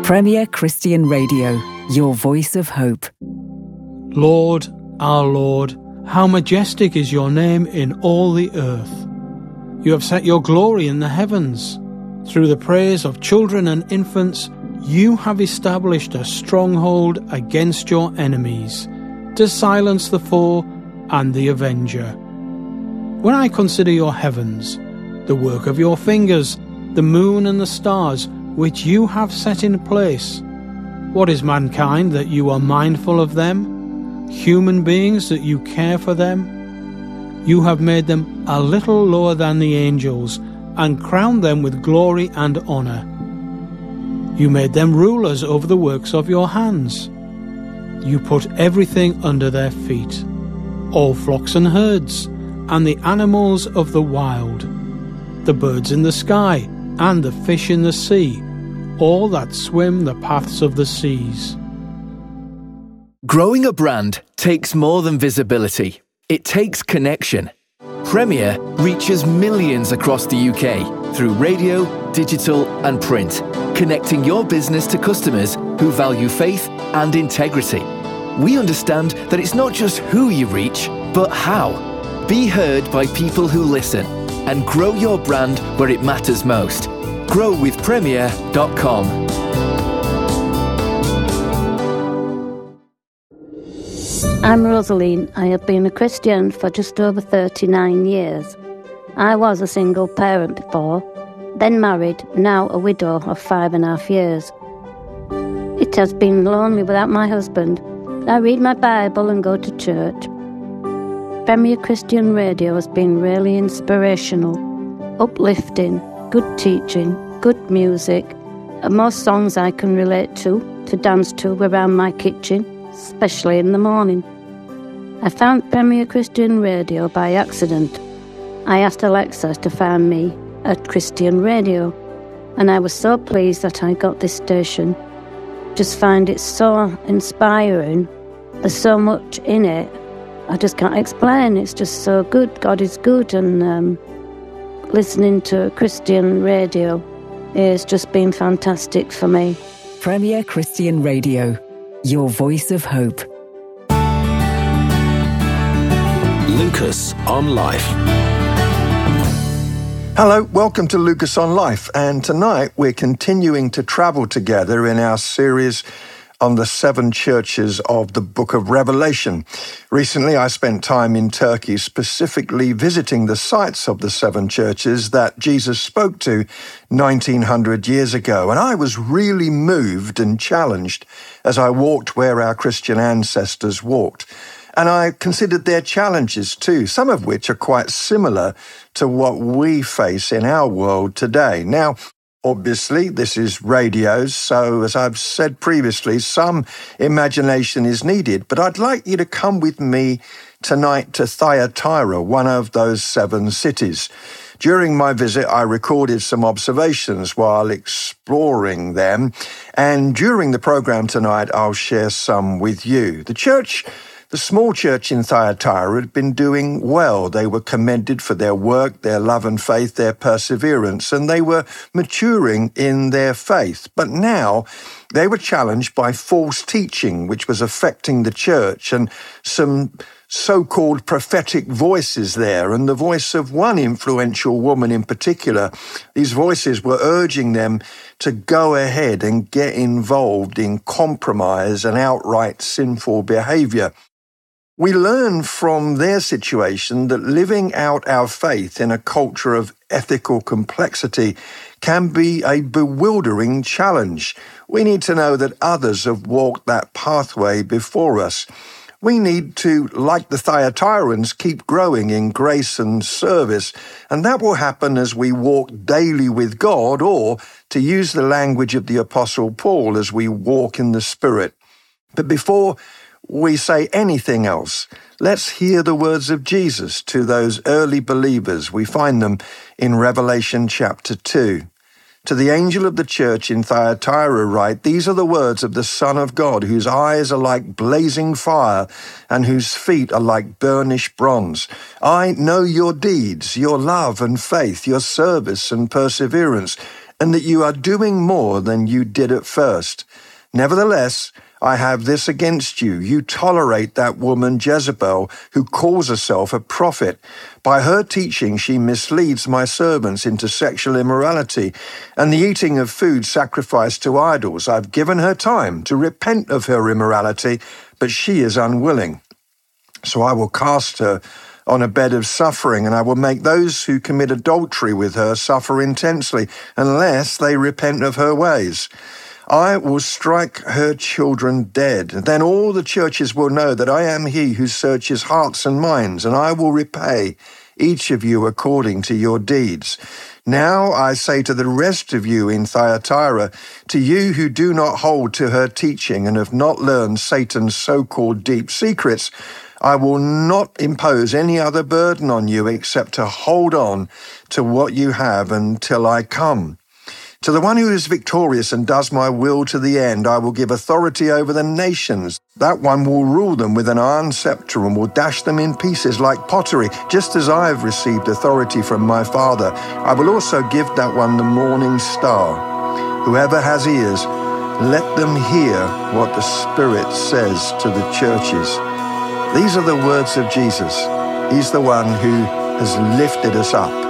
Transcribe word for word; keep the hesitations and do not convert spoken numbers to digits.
Premier Christian Radio, your voice of hope. Lord, our Lord, how majestic is your name in all the earth. You have set your glory in the heavens. Through the praise of children and infants, you have established a stronghold against your enemies, to silence the foe and the avenger. When I consider your heavens, the work of your fingers, the moon and the stars, which you have set in place, what is mankind that you are mindful of them? Human beings that you care for them? You have made them a little lower than the angels, and crowned them with glory and honour. You made them rulers over the works of your hands. You put everything under their feet, all flocks and herds, and the animals of the wild, the birds in the sky, and the fish in the sea, all that swim the paths of the seas. Growing a brand takes more than visibility. It takes connection. Premier reaches millions across the U K through radio, digital and print, connecting your business to customers who value faith and integrity. We understand that it's not just who you reach, but how. Be heard by people who listen and grow your brand where it matters most. grow with premier dot com. I'm Rosaline. I have been a Christian for just over thirty-nine years. I was a single parent before, then married, now a widow of five and a half years. It has been lonely without my husband. I read my Bible and go to church. Premier Christian Radio has been really inspirational, uplifting, good teaching, good music, and most songs I can relate to, to dance to around my kitchen, especially in the morning. I found Premier Christian Radio by accident. I asked Alexa to find me at Christian Radio, and I was so pleased that I got this station. Just find it so inspiring. There's so much in it. I just can't explain. It's just so good. God is good, and um, listening to Christian Radio has just been fantastic for me. Premier Christian Radio, your voice of hope. Lucas on Life. Hello, welcome to Lucas on Life, and tonight we're continuing to travel together in our series on the seven churches of the Book of Revelation. Recently, I spent time in Turkey, specifically visiting the sites of the seven churches that Jesus spoke to nineteen hundred years ago, and I was really moved and challenged as I walked where our Christian ancestors walked. And I considered their challenges too, some of which are quite similar to what we face in our world today. Now, obviously, this is radio, so as I've said previously, some imagination is needed, but I'd like you to come with me tonight to Thyatira, one of those seven cities. During my visit, I recorded some observations while exploring them, and during the program tonight, I'll share some with you. The church The small church in Thyatira had been doing well. They were commended for their work, their love and faith, their perseverance, and they were maturing in their faith. But now they were challenged by false teaching, which was affecting the church, and some so-called prophetic voices there, and the voice of one influential woman in particular. These voices were urging them to go ahead and get involved in compromise and outright sinful behavior. We learn from their situation that living out our faith in a culture of ethical complexity can be a bewildering challenge. We need to know that others have walked that pathway before us. We need to, like the Thyatirans, keep growing in grace and service, and that will happen as we walk daily with God, or, to use the language of the Apostle Paul, as we walk in the Spirit. But before we say anything else, let's hear the words of Jesus to those early believers. We find them in Revelation chapter two. To the angel of the church in Thyatira write, "These are the words of the Son of God, whose eyes are like blazing fire and whose feet are like burnished bronze. I know your deeds, your love and faith, your service and perseverance, and that you are doing more than you did at first. Nevertheless, I have this against you. You tolerate that woman Jezebel, who calls herself a prophet. By her teaching, she misleads my servants into sexual immorality and the eating of food sacrificed to idols. I've given her time to repent of her immorality, but she is unwilling. So I will cast her on a bed of suffering, and I will make those who commit adultery with her suffer intensely, unless they repent of her ways. I will strike her children dead. Then all the churches will know that I am he who searches hearts and minds, and I will repay each of you according to your deeds. Now I say to the rest of you in Thyatira, to you who do not hold to her teaching and have not learned Satan's so-called deep secrets, I will not impose any other burden on you except to hold on to what you have until I come. To the one who is victorious and does my will to the end, I will give authority over the nations. That one will rule them with an iron scepter and will dash them in pieces like pottery, just as I have received authority from my Father. I will also give that one the morning star. Whoever has ears, let them hear what the Spirit says to the churches. These are the words of Jesus. He's the one who has lifted us up.